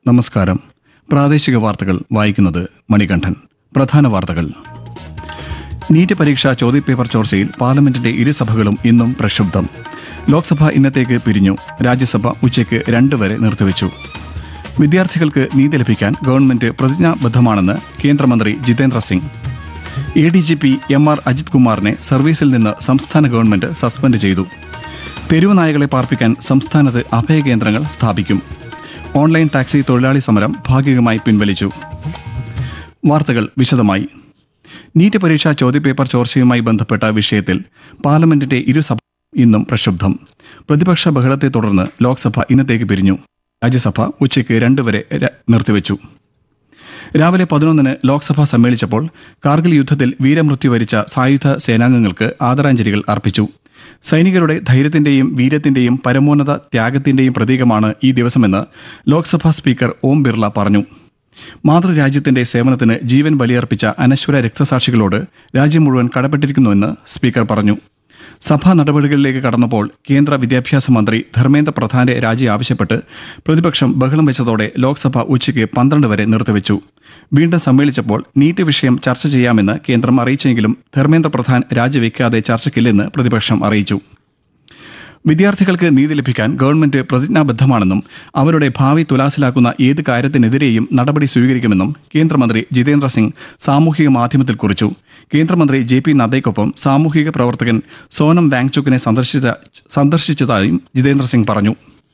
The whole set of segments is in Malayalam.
നമസ്കാരം. പ്രാദേശിക വാർത്തകൾ വായിക്കുന്നത് മണികണ്ഠൻ. പ്രധാന വാർത്തകൾ. നീറ്റ് പരീക്ഷാ ചോദ്യപേപ്പർ ചോർച്ചയിൽ പാർലമെന്റിന്റെ ഇരുസഭകളും ഇന്നും പ്രക്ഷുബ്ധം. ലോക്സഭ ഇന്നത്തേക്ക് പിരിഞ്ഞു. രാജ്യസഭ ഉച്ചയ്ക്ക് 2 വരെ നിർത്തിവെച്ചു. വിദ്യാർത്ഥികൾക്ക് നീതി ലഭിക്കാൻ ഗവൺമെന്റ് പ്രതിജ്ഞാബദ്ധമാണെന്ന് കേന്ദ്രമന്ത്രി ജിതേന്ദ്ര സിംഗ്. ADGP MR അജിത് കുമാറിനെ സർവീസിൽ നിന്ന് സംസ്ഥാന ഗവൺമെന്റ് സസ്പെൻഡ് ചെയ്തു. തെരുവ് നായകളെ പാർപ്പിക്കാൻ സംസ്ഥാനത്ത് അഭയകേന്ദ്രങ്ങൾ സ്ഥാപിക്കും. ഓൺലൈൻ ടാക്സി തൊഴിലാളി സമരം ഭാഗികമായി പിൻവലിച്ചു. വാർത്തകൾ വിശദമായി. നീറ്റ് പരീക്ഷാ ചോദ്യപേപ്പർ ചോർച്ചയുമായി ബന്ധപ്പെട്ട വിഷയത്തിൽ പാർലമെന്റിന്റെ ഇരുസഭ ഇന്നും പ്രക്ഷുബ്ധം. പ്രതിപക്ഷ ബഹളത്തെ തുടർന്ന് ലോക്സഭ ഇന്നത്തേക്ക് പിരിഞ്ഞു. രാജ്യസഭ ഉച്ചയ്ക്ക് 2 വരെ നിർത്തിവെച്ചു. രാവിലെ 11-ന് ലോക്സഭ സമ്മേളിച്ചപ്പോൾ കാർഗിൽ യുദ്ധത്തിൽ വീരമൃത്യു വരിച്ച സായുധ സേനാംഗങ്ങൾക്ക് ആദരാഞ്ജലികൾ അർപ്പിച്ചു. സൈനികരുടെ ധൈര്യത്തിന്റെയും വീര്യത്തിന്റെയും പരമോന്നത ത്യാഗത്തിന്റെയും പ്രതീകമാണ് ഈ ദിവസമെന്ന് ലോക്സഭാ സ്പീക്കർ ഓം ബിർള പറഞ്ഞു. മാതൃരാജ്യത്തിന്റെ സേവനത്തിന് ജീവൻ ബലിയർപ്പിച്ച അനശ്വര രക്തസാക്ഷികളോട് രാജ്യം മുഴുവൻ കടപ്പെട്ടിരിക്കുന്നുവെന്ന് സ്പീക്കർ പറഞ്ഞു. സഭാ നടപടികളിലേക്ക് കടന്നപ്പോൾ കേന്ദ്ര വിദ്യാഭ്യാസ മന്ത്രി ധർമ്മേന്ദ്ര പ്രധാന്റെ രാജി ആവശ്യപ്പെട്ട് പ്രതിപക്ഷം ബഹളം വെച്ചതോടെ ലോക്സഭ ഉച്ചയ്ക്ക് 12 വരെ നിർത്തിവെച്ചു. വീണ്ടും സമ്മേളിച്ചപ്പോൾ നീറ്റ് വിഷയം ചർച്ച ചെയ്യാമെന്ന് കേന്ദ്രം അറിയിച്ചെങ്കിലും ധർമ്മേന്ദ്ര പ്രധാൻ രാജിവെക്കാതെ ചർച്ചയ്ക്കില്ലെന്ന് പ്രതിപക്ഷം അറിയിച്ചു. വിദ്യാർത്ഥികൾക്ക് നീതി ലഭിക്കാൻ ഗവൺമെന്റ് പ്രതിജ്ഞാബദ്ധമാണെന്നും അവരുടെ ഭാവി തുലാസിലാക്കുന്ന ഏത് കാര്യത്തിനെതിരെയും നടപടി സ്വീകരിക്കുമെന്നും കേന്ദ്രമന്ത്രി ജിതേന്ദ്ര സിംഗ് സാമൂഹിക മാധ്യമത്തിൽ കുറിച്ചു. കേന്ദ്രമന്ത്രി JP നദ്ദയ്ക്കൊപ്പം സാമൂഹിക പ്രവർത്തകൻ സോനം വാങ്ചുക്കിനെ സന്ദർശിച്ചതായും ജിതേന്ദ്ര സിംഗ് പറഞ്ഞു.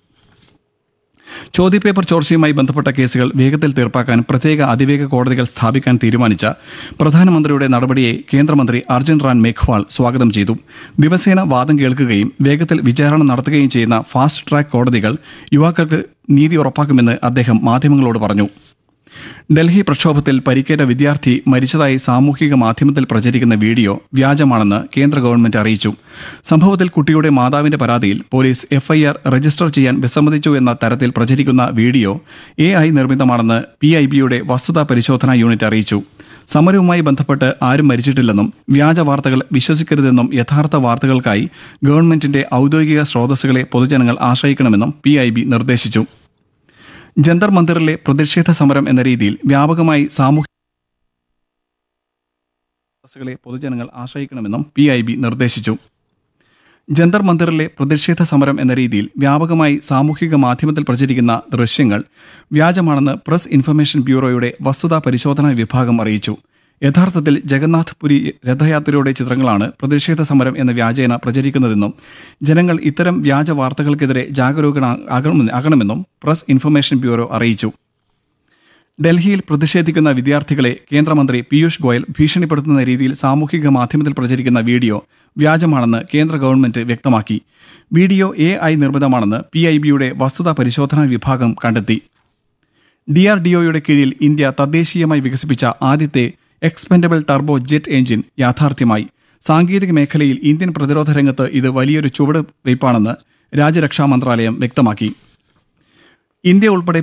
ചോദ്യപേപ്പർ ചോർച്ചയുമായി ബന്ധപ്പെട്ട കേസുകൾ വേഗത്തിൽ തീർപ്പാക്കാൻ പ്രത്യേക അതിവേഗ കോടതികൾ സ്ഥാപിക്കാൻ തീരുമാനിച്ച പ്രധാനമന്ത്രിയുടെ നടപടിയെ കേന്ദ്രമന്ത്രി അർജുൻ റാം മേഘ്വാൾ സ്വാഗതം ചെയ്തു. ദിവസേന വാദം കേൾക്കുകയും വേഗത്തിൽ വിചാരണ നടത്തുകയും ചെയ്യുന്ന ഫാസ്റ്റ് ട്രാക്ക് കോടതികൾ യുവാക്കൾക്ക് നീതി ഉറപ്പാക്കുമെന്ന് അദ്ദേഹം മാധ്യമങ്ങളോട് പറഞ്ഞു. ഡൽഹി പ്രക്ഷോഭത്തിൽ പരിക്കേറ്റ വിദ്യാർത്ഥി മരിച്ചതായി സാമൂഹിക മാധ്യമത്തിൽ പ്രചരിക്കുന്ന വീഡിയോ വ്യാജമാണെന്ന് കേന്ദ്ര ഗവൺമെന്റ് അറിയിച്ചു. സംഭവത്തിൽ കുട്ടിയുടെ മാതാവിന്റെ പരാതിയിൽ പോലീസ് FIR രജിസ്റ്റർ ചെയ്യാൻ വിസമ്മതിച്ചു എന്ന തരത്തിൽ പ്രചരിക്കുന്ന വീഡിയോ AI നിർമ്മിതമാണെന്ന് PIBയുടെ വസ്തുതാ പരിശോധനാ യൂണിറ്റ് അറിയിച്ചു. സമരവുമായി ബന്ധപ്പെട്ട് ആരും മരിച്ചിട്ടില്ലെന്നും വ്യാജ വാർത്തകൾ വിശ്വസിക്കരുതെന്നും യഥാർത്ഥ വാർത്തകൾക്കായി ഗവൺമെന്റിന്റെ ഔദ്യോഗിക സ്രോതസ്സുകളെ പൊതുജനങ്ങൾ ആശ്രയിക്കണമെന്നും PIB നിർദ്ദേശിച്ചു. ജന്തർ മന്ദിറിലെ പ്രതിഷേധ സമരം എന്ന രീതിയിൽ വ്യാപകമായി പൊതുജനങ്ങൾ ആശ്രയിക്കണമെന്നും PIB നിർദ്ദേശിച്ചു. ജന്തർ മന്ദിറിലെ പ്രതിഷേധ സമരം എന്ന രീതിയിൽ വ്യാപകമായി സാമൂഹിക മാധ്യമത്തിൽ പ്രചരിക്കുന്ന ദൃശ്യങ്ങൾ വ്യാജമാണെന്ന് പ്രസ് ഇൻഫർമേഷൻ ബ്യൂറോയുടെ വസ്തുതാ പരിശോധനാ വിഭാഗം അറിയിച്ചു. യഥാർത്ഥത്തിൽ ജഗന്നാഥ് പുരി രഥയാത്രയുടെ ചിത്രങ്ങളാണ് പ്രതിഷേധ സമരം എന്ന വ്യാജേന പ്രചരിക്കുന്നതെന്നും ജനങ്ങൾ ഇത്തരം വ്യാജ വാർത്തകൾക്കെതിരെ ജാഗരൂകരാകണമെന്നും പ്രസ് ഇൻഫർമേഷൻ ബ്യൂറോ അറിയിച്ചു. ഡൽഹിയിൽ പ്രതിഷേധിക്കുന്ന വിദ്യാർത്ഥികളെ കേന്ദ്രമന്ത്രി പീയൂഷ് ഗോയൽ ഭീഷണിപ്പെടുത്തുന്ന രീതിയിൽ സാമൂഹിക മാധ്യമത്തിൽ പ്രചരിക്കുന്ന വീഡിയോ വ്യാജമാണെന്ന് കേന്ദ്ര ഗവൺമെന്റ് വ്യക്തമാക്കി. വീഡിയോ AI നിർമ്മിതമാണെന്ന് PIBയുടെ വസ്തുതാ പരിശോധനാ വിഭാഗം കണ്ടെത്തി. DRDOയുടെ കീഴിൽ ഇന്ത്യ തദ്ദേശീയമായി വികസിപ്പിച്ച ആദ്യത്തെ എക്സ്പെൻഡബിൾ ടർബോ ജെറ്റ് എഞ്ചിൻ യാഥാർത്ഥ്യമായി. സാങ്കേതിക മേഖലയിൽ ഇന്ത്യൻ പ്രതിരോധ രംഗത്ത് ഇത് വലിയൊരു ചുവടുവയ്പ്പാണെന്ന് രാജ്യരക്ഷാ മന്ത്രാലയം വ്യക്തമാക്കി. ഇന്ത്യ ഉൾപ്പെടെ